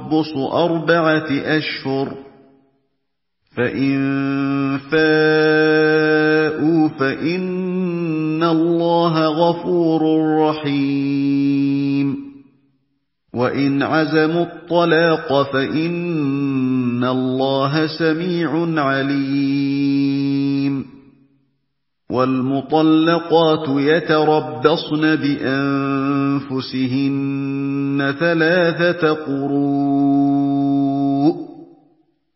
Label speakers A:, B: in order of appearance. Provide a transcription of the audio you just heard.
A: تَرَبُّصُ 4 أشهر، فَإِن فَاءُوا فَإِنَّ اللَّهَ غَفُورٌ رَّحِيمٌ. وَإِنْ عَزَمُوا الطَّلَاقَ فَإِنَّ اللَّهَ سَمِيعٌ عَلِيمٌ. وَالْمُطَلَّقَاتُ يَتَرَبَّصْنَ بِأَنفُسِهِنَّ 3 قُرُوءٍ،